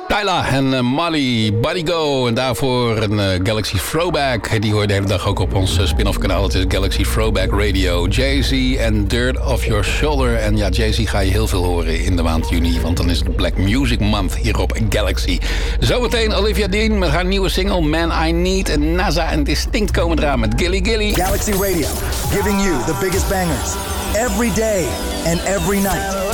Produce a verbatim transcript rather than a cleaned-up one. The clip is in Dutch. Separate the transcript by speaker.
Speaker 1: Tyla en uh, Molly, Buddy Go. En daarvoor een uh, Galaxy Throwback. Die hoor je de hele dag ook op ons uh, spin-off kanaal. Het is Galaxy Throwback Radio. Jay-Z en Dirt Off Your Shoulder. En ja, Jay-Z ga je heel veel horen in de maand juni. Want dan is het Black Music Month hier op Galaxy. Zometeen Olivia Dean met haar nieuwe single Man I Need. En NASA en Distinct komen eraan met Gilly Gilly.
Speaker 2: Galaxy Radio, giving you the biggest bangers. Every day and every night.